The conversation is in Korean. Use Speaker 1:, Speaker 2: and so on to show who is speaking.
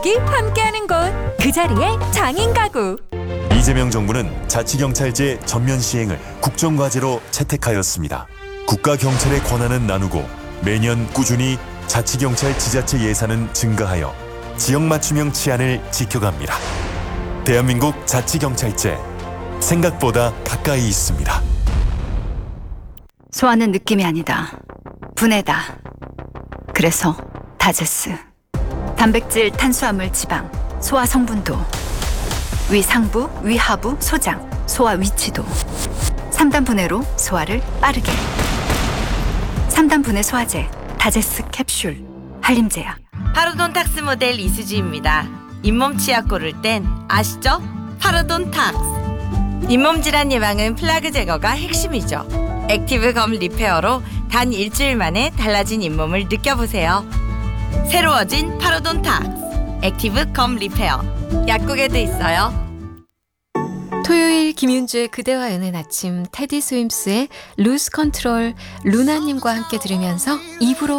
Speaker 1: 함께하는 곳, 그 자리에 장인 가구.
Speaker 2: 이재명 정부는 자치경찰제 전면 시행을 국정과제로 채택하였습니다. 국가경찰의 권한은 나누고 매년 꾸준히 자치경찰 지자체 예산은 증가하여 지역 맞춤형 치안을 지켜갑니다. 대한민국 자치경찰제, 생각보다 가까이 있습니다.
Speaker 3: 소화는 느낌이 아니다. 분해다. 그래서 다제스. 단백질, 탄수화물, 지방, 소화 성분도, 위 상부, 위 하부, 소장, 소화 위치도. 3단 분해로 소화를 빠르게. 3단 분해 소화제, 다제스 캡슐, 한림제약.
Speaker 4: 파로돈탁스 모델 이수지입니다. 잇몸 치약 고를 땐 아시죠? 파로돈탁스. 잇몸 질환 예방은 플라그 제거가 핵심이죠. 액티브 검 리페어로 단 일주일 만에 달라진 잇몸을 느껴보세요. 새로워진 파로돈탁스 액티브 검 리페어. 약국에도 있어요.
Speaker 5: 토요일 김윤주의 그대와 여는 아침, 테디 스윈스의 루스 컨트롤 루나님과 함께 들으면서 2부로